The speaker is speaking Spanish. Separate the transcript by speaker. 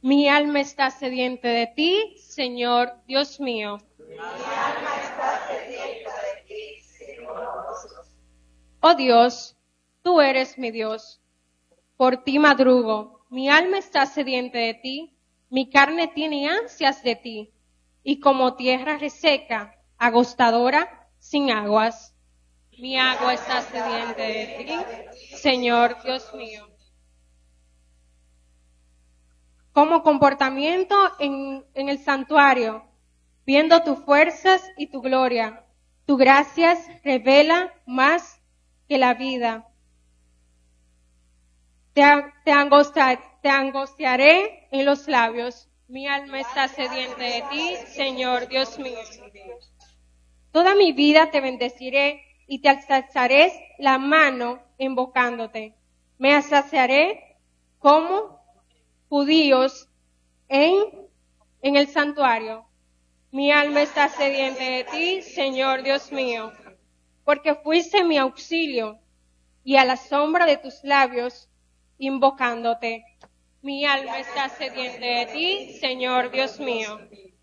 Speaker 1: Mi alma está sedienta de ti, Señor Dios mío.
Speaker 2: Mi alma está sedienta de ti, Señor.
Speaker 1: Oh Dios, tú eres mi Dios. Por ti madrugo. Mi alma está sedienta de ti. Mi carne tiene ansias de ti. Y como tierra reseca, agostadora, sin aguas. Mi agua está sedienta de ti, Señor Dios mío. Como comportamiento en el santuario, viendo tus fuerzas y tu gloria. Tu gracias revela más que la vida. Te angustiaré en los labios. Mi alma está sedienta de ti, Señor Dios mío. Toda mi vida te bendeciré y te alzaré la mano invocándote. Me saciaré como judíos en el santuario. Mi alma está sedienta de ti, Señor Dios mío, porque fuiste mi auxilio y a la sombra de tus labios invocándote. Mi alma está sedienta de ti, Señor Dios mío.